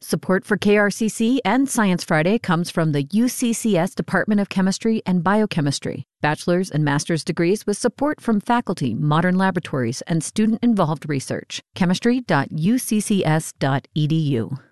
Support for KRCC and Science Friday comes from the UCCS Department of Chemistry and Biochemistry, bachelor's and master's degrees with support from faculty, modern laboratories, and student-involved research. Chemistry.uccs.edu.